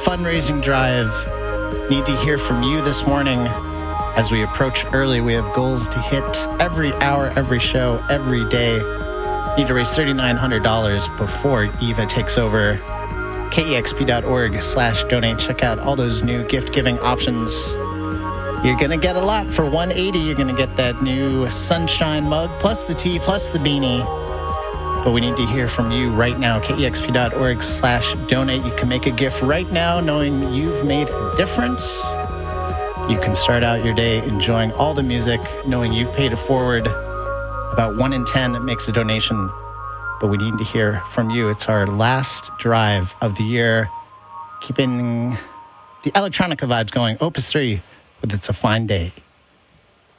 fundraising drive. Need to hear from you this morning. As we approach early, we have goals to hit every hour, every show, every day. Need to raise $3,900 before Eva takes over. KEXP.org/donate. Check out all those new gift-giving options. You're going to get a lot. For $180, you're going to get that new sunshine mug, plus the tea, plus the beanie. But we need to hear from you right now. KEXP.org/donate. You can make a gift right now knowing you've made a difference. You can start out your day enjoying all the music, knowing you've paid it forward. About 1 in 10 makes a donation. But we need to hear from you. It's our last drive of the year. Keeping the electronica vibes going. Opus 3 with It's a Fine Day.